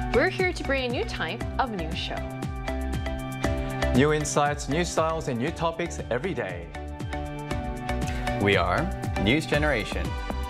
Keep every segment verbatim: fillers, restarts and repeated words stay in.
We're here to bring a new type of news show. New insights, new styles, and new topics every day. We are News Generation.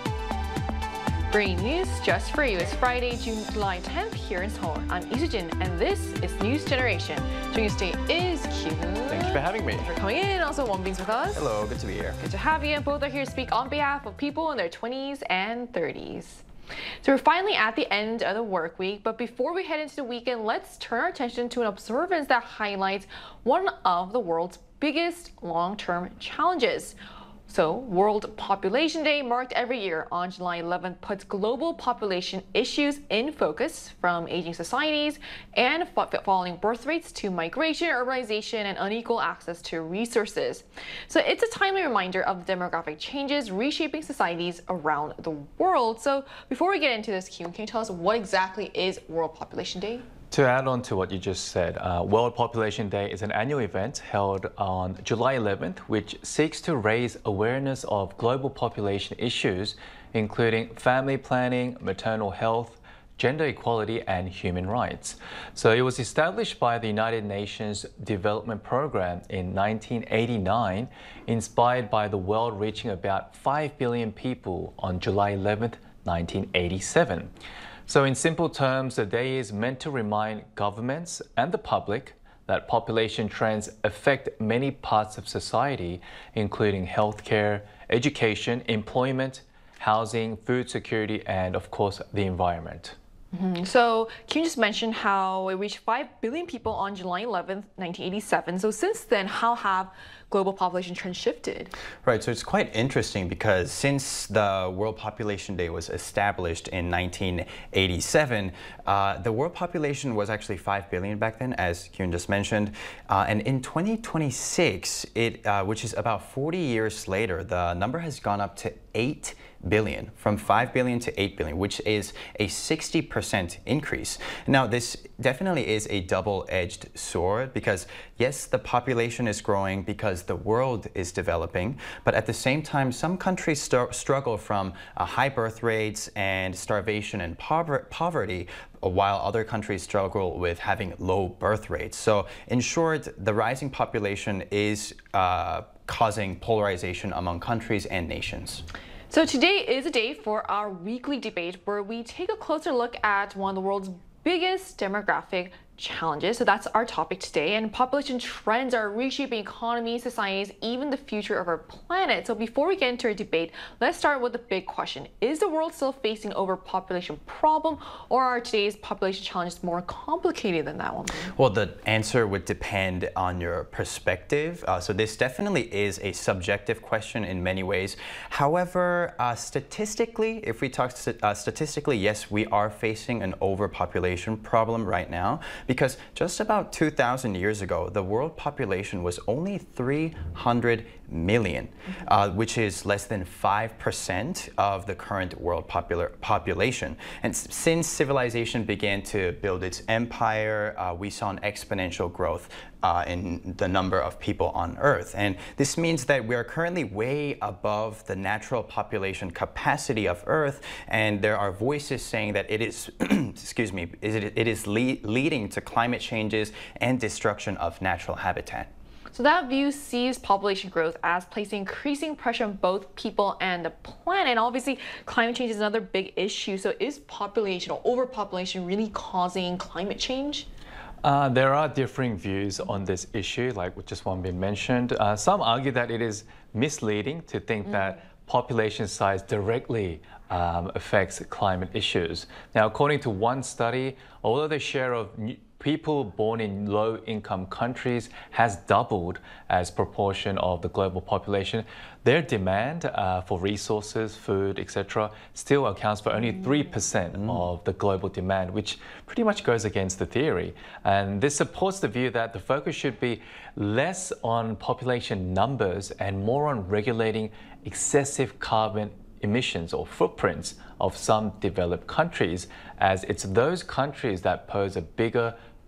Bringing news just for you. It's Friday, June, July tenth here in Seoul. I'm Isujin, and this is News Generation. Joining us today is Kyun. Thank you for having me. Thanks for coming in. Also, Wonbin's with us. Hello, good to be here. Good to have you. And both are here to speak on behalf of people in their twenties and thirties. So we're finally at the end of the work week, but before we head into the weekend, let's turn our attention to an observance that highlights one of the world's biggest long-term challenges. So, World Population Day, marked every year on July eleventh, puts global population issues in focus, from aging societies and falling birth rates to migration, urbanization, and unequal access to resources. So it's a timely reminder of the demographic changes reshaping societies around the world. So before we get into this, Kyun, can you tell us what exactly is World Population Day? To add on to what you just said, uh, World Population Day is an annual event held on July eleventh, which seeks to raise awareness of global population issues, including family planning, maternal health, gender equality, and human rights. So it was established by the United Nations Development Programme in nineteen eighty-nine, inspired by the world reaching about five billion people on July eleventh, nineteen eighty-seven. So in simple terms, the day is meant to remind governments and the public that population trends affect many parts of society, including healthcare, education, employment, housing, food security, and of course, the environment. Mm-hmm. So, can you just mention how it reached five billion people on July eleventh, nineteen eighty-seven? So since then, how have global population trends shifted? Right, so it's quite interesting because since the World Population Day was established in nineteen eighty-seven, uh, the world population was actually five billion back then, as Kyun just mentioned. Uh, and in twenty twenty-six, it, uh, which is about forty years later, the number has gone up to eight billion, from five billion to eight billion, which is a sixty percent increase. Now, this definitely is a double-edged sword because, yes, the population is growing because the world is developing, but at the same time, some countries st struggle from uh, high birth rates and starvation and pover poverty, while other countries struggle with having low birth rates. So, in short, the rising population is uh, causing polarization among countries and nations. So today is a day for our weekly debate where we take a closer look at one of the world's biggest demographic challenges. So that's our topic today. And population trends are reshaping economies, societies, even the future of our planet. So before we get into our debate, let's start with the big question. Is the world still facing overpopulation problem, or are today's population challenges more complicated than that one? Well, the answer would depend on your perspective. Uh, so this definitely is a subjective question in many ways. However, uh, statistically, if we talk st uh, statistically, yes, we are facing an overpopulation problem right now. Because just about two thousand years ago, the world population was only three hundred million, uh, which is less than five percent of the current world popular population. And since civilization began to build its empire, uh, we saw an exponential growth uh, in the number of people on Earth. And this means that we are currently way above the natural population capacity of Earth, and there are voices saying that it is, excuse me, it, it is le leading to climate changes and destruction of natural habitat. So that view sees population growth as placing increasing pressure on both people and the planet. And obviously, climate change is another big issue. So is population or overpopulation really causing climate change? Uh, there are differing views on this issue, like just one being mentioned. Uh, some argue that it is misleading to think mm. that population size directly um, affects climate issues. Now, according to one study, although the share of new people born in low-income countries has doubled as proportion of the global population, their demand uh, for resources, food, et cetera, still accounts for only three percent mm. of the global demand, which pretty much goes against the theory. And this supports the view that the focus should be less on population numbers and more on regulating excessive carbon emissions or footprints of some developed countries, as it's those countries that pose a bigger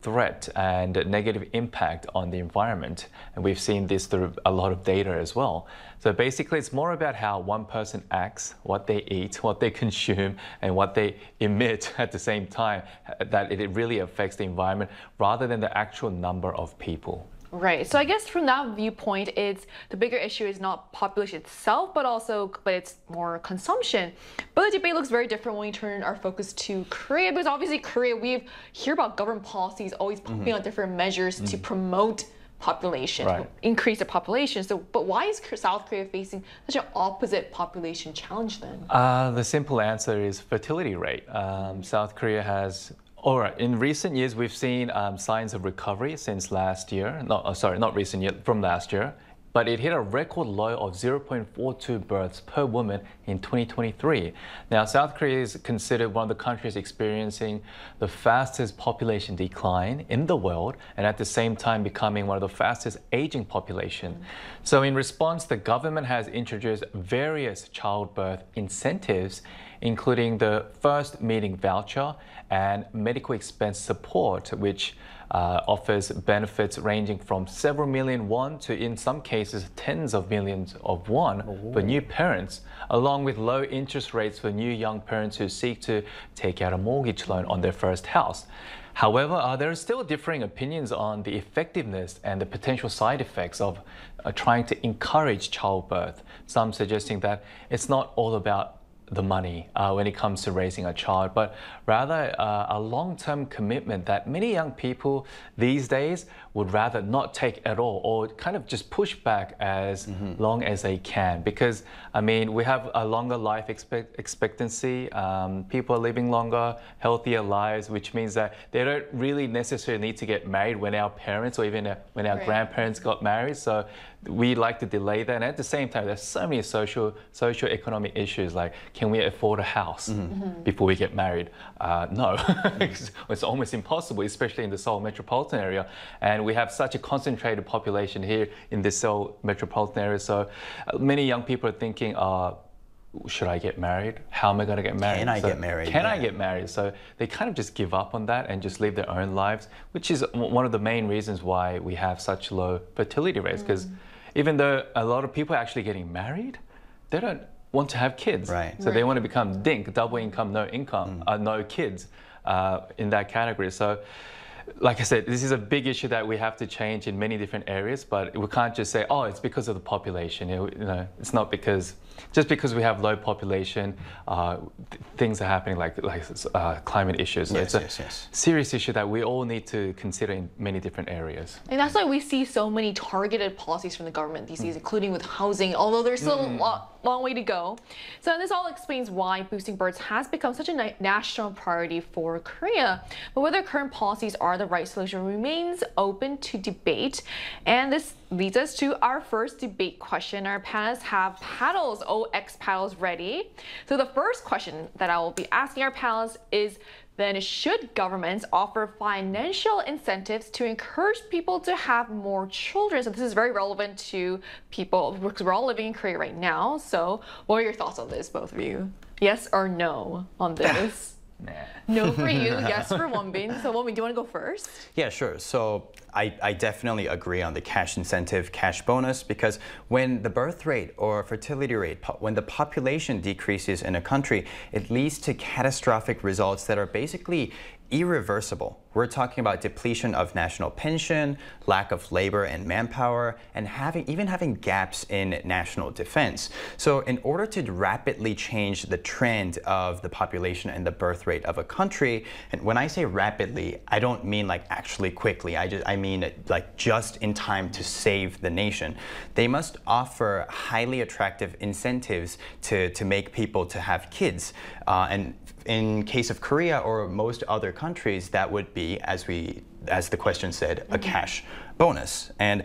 threat and negative impact on the environment. And we've seen this through a lot of data as well. So basically, it's more about how one person acts, what they eat, what they consume, and what they emit at the same time, that it really affects the environment rather than the actual number of people. Right. So I guess from that viewpoint, it's the bigger issue is not population itself, but also, but it's more consumption. But the debate looks very different when we turn our focus to Korea, because obviously Korea, we hear about government policies always popping mm-hmm. on different measures mm-hmm. to promote population, right. increase the population. So, but why is South Korea facing such an opposite population challenge then? Uh, the simple answer is fertility rate. Um, South Korea has All right. In recent years, we've seen um, signs of recovery since last year. No, uh, sorry, not recent year, from last year. But it hit a record low of zero point four two births per woman in twenty twenty-three. Now, South Korea is considered one of the countries experiencing the fastest population decline in the world, and at the same time becoming one of the fastest aging population. Mm-hmm. So in response, the government has introduced various childbirth incentives, including the first meeting voucher and medical expense support, which uh, offers benefits ranging from several million won to, in some cases, tens of millions of won oh. for new parents, along with low interest rates for new young parents who seek to take out a mortgage loan on their first house. However, uh, there are still differing opinions on the effectiveness and the potential side effects of uh, trying to encourage childbirth, some suggesting that it's not all about the money uh, when it comes to raising a child, but rather uh, a long-term commitment that many young people these days would rather not take at all, or kind of just push back as mm-hmm. long as they can. Because, I mean, we have a longer life expect expectancy, um, people are living longer, healthier lives, which means that they don't really necessarily need to get married when our parents or even uh, when our right. grandparents got married. So we like to delay that. And at the same time, there's so many social, social economic issues like, can we afford a house mm-hmm. before we get married? Uh, no, it's almost impossible, especially in the Seoul metropolitan area. And we have such a concentrated population here in the Seoul metropolitan area. So uh, many young people are thinking, uh, should I get married? How am I going to get married? Can I so, get married? Can yeah. I get married? So they kind of just give up on that and just live their own lives, which is one of the main reasons why we have such low fertility rates. Because mm. even though a lot of people are actually getting married, they don't want to have kids. Right. So right. they want to become DINK, double income, no income, mm. uh, no kids uh, in that category. So like I said, this is a big issue that we have to change in many different areas, but we can't just say, oh, it's because of the population. You know, it's not because, just because we have low population, uh, th things are happening like, like uh, climate issues. So yes, it's a yes, yes. serious issue that we all need to consider in many different areas. And that's why we see so many targeted policies from the government these days, mm. including with housing, although there's still mm. a long, long way to go. So this all explains why boosting births has become such a na national priority for Korea. But whether current policies are the right solution remains open to debate. And this leads us to our first debate question. Our panelists have paddles, O X paddles ready. So the first question that I will be asking our panelists is, then should governments offer financial incentives to encourage people to have more children? So this is very relevant to people because we're all living in Korea right now. So what are your thoughts on this, both of you? Yes or no on this? Nah. No for you, yes for Wonbin. So Wonbin, do you want to go first? Yeah, sure. So I, I definitely agree on the cash incentive, cash bonus, because when the birth rate or fertility rate, when the population decreases in a country, it leads to catastrophic results that are basically irreversible. We're talking about depletion of national pension, lack of labor and manpower, and having even having gaps in national defense. So in order to rapidly change the trend of the population and the birth rate of a country, and when I say rapidly, I don't mean like actually quickly, I, just, I mean like just in time to save the nation, they must offer highly attractive incentives to, to make people to have kids. Uh, and in case of Korea or most other countries, that would be, as we, as the question said, a cash bonus. And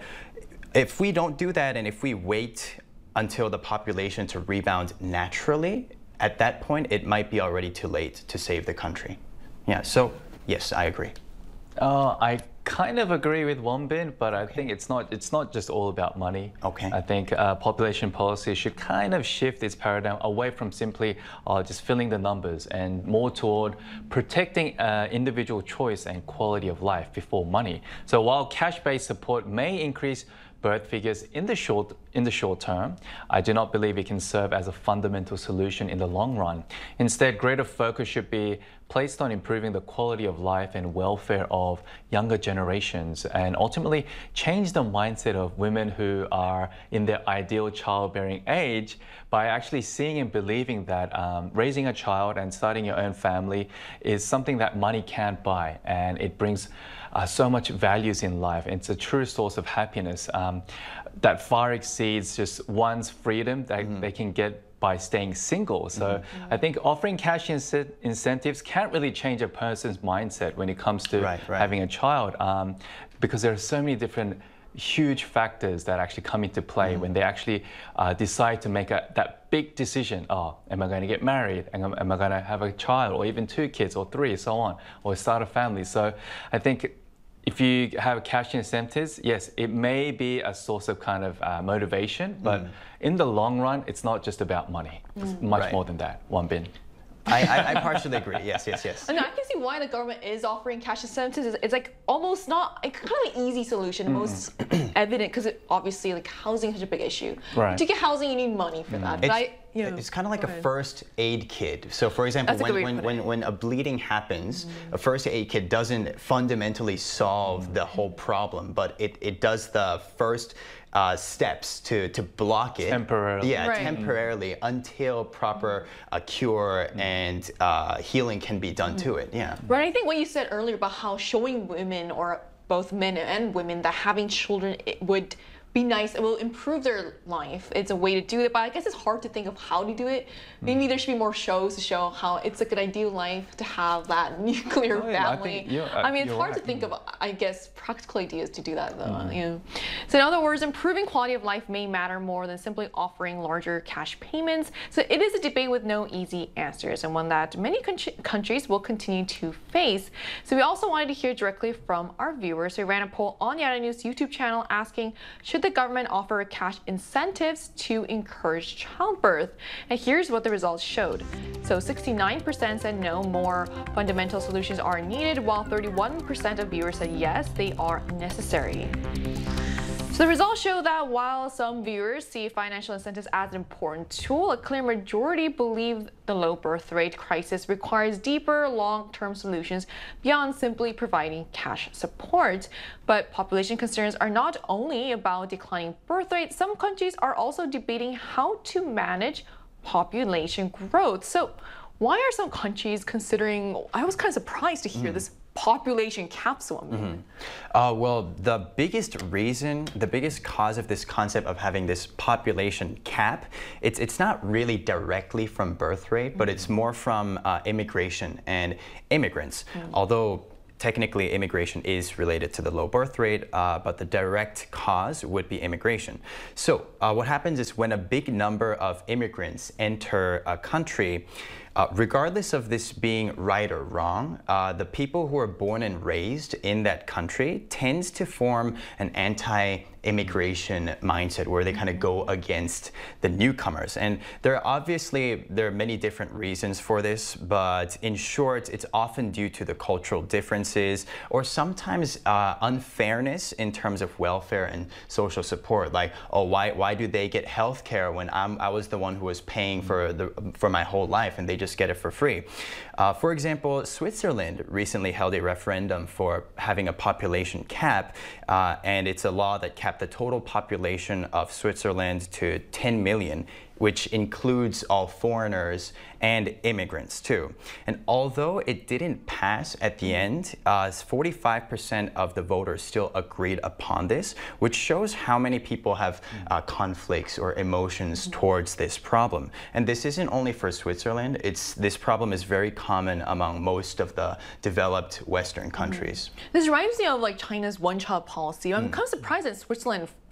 if we don't do that, and if we wait until the population to rebound naturally, at that point, it might be already too late to save the country. Yeah, so yes, I agree. Uh, I kind of agree with Wonbin, but I think it's not it's not just all about money. Okay. I think uh, population policy should kind of shift its paradigm away from simply uh, just filling the numbers and more toward protecting uh, individual choice and quality of life before money. So while cash-based support may increase birth figures in the short in the short term, I do not believe it can serve as a fundamental solution in the long run. Instead, greater focus should be placed on improving the quality of life and welfare of younger generations, and ultimately change the mindset of women who are in their ideal childbearing age by actually seeing and believing that um, raising a child and starting your own family is something that money can't buy, and it brings Uh, so much values in life. It's a true source of happiness um, that far exceeds just one's freedom that mm-hmm. they can get by staying single. So mm-hmm. I think offering cash in- incentives can't really change a person's mindset when it comes to right, right. having a child um, because there are so many different huge factors that actually come into play mm-hmm. when they actually uh, decide to make a, that big decision. Oh, am I going to get married? Am, am I going to have a child, or even two kids or three, so on, or start a family? So I think if you have cash incentives, yes, it may be a source of kind of uh, motivation, but mm. in the long run, it's not just about money. It's mm. much right. more than that. Wonbin. I, I, I partially agree. Yes, yes, yes. And I can see why the government is offering cash incentives. It's, it's like almost not like kind of an easy solution, mm. most evident because it, obviously like housing is such a big issue. Right. To get housing, you need money for mm. that. But it's, I, you know, it's kind of like a first aid kit. So, for example, when when, when when a bleeding happens, mm. a first aid kit doesn't fundamentally solve mm. the whole problem, but it it does the first. Uh, steps to, to block it temporarily. Yeah, right. temporarily until proper uh, cure mm. and uh, healing can be done mm. to it. Yeah. Right. I think what you said earlier about how showing women, or both men and women, that having children it would be nice, it will improve their life. It's a way to do it, but I guess it's hard to think of how to do it. Maybe mm. there should be more shows to show how it's like an ideal life to have that nuclear oh, yeah, family. I, think, uh, I mean, it's hard right. to think of, I guess, practical ideas to do that, though. Mm. You know? So in other words, improving quality of life may matter more than simply offering larger cash payments. So it is a debate with no easy answers, and one that many con- countries will continue to face. So we also wanted to hear directly from our viewers. So we ran a poll on Yada News YouTube channel asking, should the government offer cash incentives to encourage childbirth? And here's what the results showed. So sixty-nine percent said no, more fundamental solutions are needed, while thirty-one percent of viewers said yes, they are necessary. So the results show that while some viewers see financial incentives as an important tool, a clear majority believe the low birth rate crisis requires deeper, long-term solutions beyond simply providing cash support. But population concerns are not only about declining birth rates. Some countries are also debating how to manage population growth. So why are some countries considering, I was kind of surprised to hear mm. this population capsule. Mm-hmm. uh, well, the biggest reason, the biggest cause of this concept of having this population cap, it's it's not really directly from birth rate, mm-hmm. but it's more from uh, immigration and immigrants. Mm-hmm. Although technically immigration is related to the low birth rate, uh, but the direct cause would be immigration. So uh, what happens is when a big number of immigrants enter a country, Uh, regardless of this being right or wrong, uh, the people who are born and raised in that country tends to form an anti-immigration mindset where they kind of go against the newcomers. And there are obviously, there are many different reasons for this, but in short, it's often due to the cultural differences or sometimes uh, unfairness in terms of welfare and social support. Like, oh, why why do they get health care when I'm, I was the one who was paying for, the, for my whole life and they just get it for free? Uh, for example, Switzerland recently held a referendum for having a population cap, uh, and it's a law that capped the total population of Switzerland to ten million, which includes all foreigners and immigrants too. And although it didn't pass at the end, uh, forty-five percent of the voters still agreed upon this, which shows how many people have uh, conflicts or emotions towards this problem. And this isn't only for Switzerland, it's this problem is very common among most of the developed Western countries. Mm. This reminds me of like China's one-child policy. I'm mm. kind of surprised that Switzerland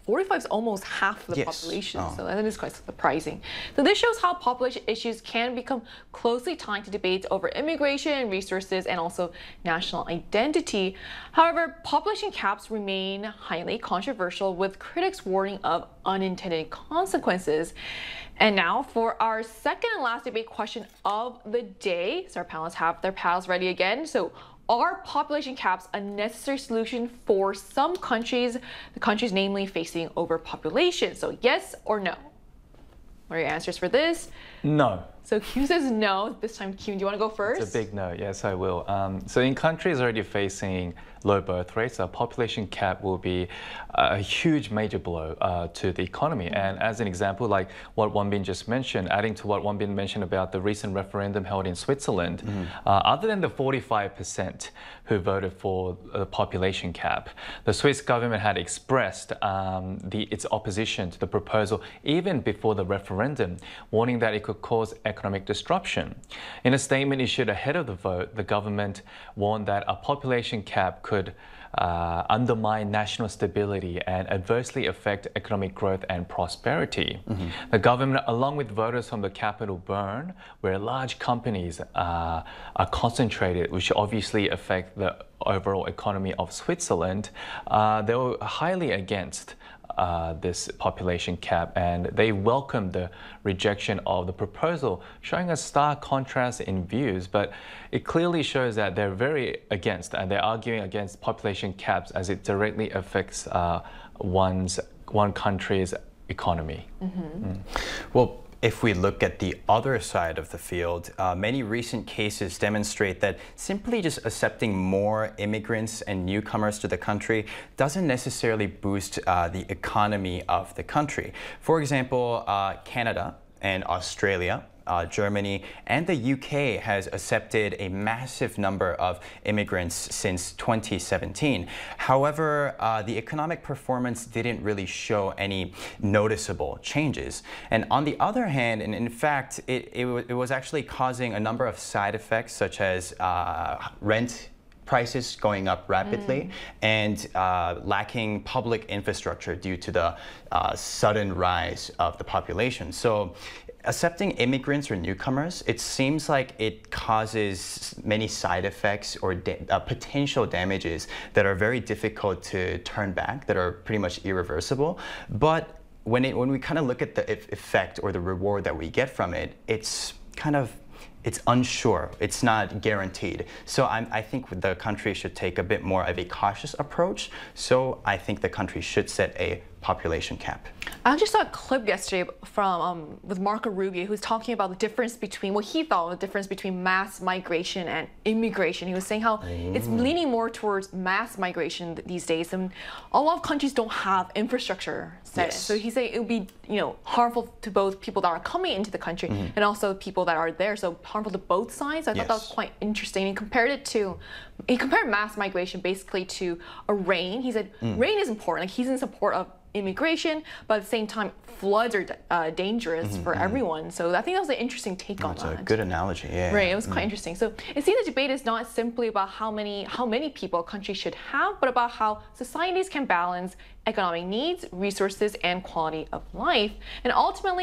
forty-five is almost half the Yes. population, Oh. so that is quite surprising. So this shows how population issues can become closely tied to debates over immigration, resources, and also national identity. However, population caps remain highly controversial, with critics warning of unintended consequences. And now for our second and last debate question of the day. So our panelists have their paddles ready again. So are population caps a necessary solution for some countries, the countries namely facing overpopulation? So yes or no? What are your answers for this? No. So Q says no. This time, Q, do you want to go first? It's a big no. Yes, I will. Um, so in countries already facing low birth rates, a population cap will be a huge major blow uh, to the economy. Mm-hmm. And as an example, like what Wonbin just mentioned, adding to what Wonbin mentioned about the recent referendum held in Switzerland, mm-hmm. uh, other than the forty-five percent who voted for the population cap, the Swiss government had expressed um, the, its opposition to the proposal even before the referendum, warning that it could cause economic disruption. In a statement issued ahead of the vote, the government warned that a population cap could uh, undermine national stability and adversely affect economic growth and prosperity. Mm-hmm. The government, along with voters from the capital Bern, where large companies uh, are concentrated, which obviously affect the overall economy of Switzerland, uh, they were highly against Uh, this population cap, and they welcomed the rejection of the proposal, showing a stark contrast in views. But it clearly shows that they're very against, and they're arguing against population caps as it directly affects uh, one's one country's economy. Mm-hmm. Mm. Well, if we look at the other side of the field, uh, many recent cases demonstrate that simply just accepting more immigrants and newcomers to the country doesn't necessarily boost uh, the economy of the country. For example, uh, Canada and Australia, Uh, Germany and the U K has accepted a massive number of immigrants since twenty seventeen. However, uh, the economic performance didn't really show any noticeable changes. And on the other hand, and in fact, it, it, it was actually causing a number of side effects, such as uh, rent prices going up rapidly mm. and uh, lacking public infrastructure due to the uh, sudden rise of the population. So accepting immigrants or newcomers, it seems like it causes many side effects or da uh, potential damages that are very difficult to turn back, that are pretty much irreversible. But when, it, when we kind of look at the effect or the reward that we get from it, it's kind of It's unsure. It's not guaranteed. So I'm, I think the country should take a bit more of a cautious approach. So I think the country should set a population cap. I just saw a clip yesterday from um, with Marco Rubio, who's talking about the difference between what he thought was the difference between mass migration and immigration. He was saying how mm. it's leaning more towards mass migration these days, and a lot of countries don't have infrastructure set yes. in. So he's saying it would be, you know, harmful to both people that are coming into the country mm. and also people that are there. So harmful to both sides. I yes. thought that was quite interesting. He compared it to, he compared mass migration basically to a rain. He said mm. rain is important. Like he's in support of immigration, but at the same time, floods are uh, dangerous mm-hmm, for mm-hmm. everyone. So I think that was an interesting take oh, on it's that. It's a good analogy, yeah. Right, it was quite mm. interesting. So it seems the debate is not simply about how many how many people a country should have, but about how societies can balance economic needs, resources, and quality of life. And ultimately,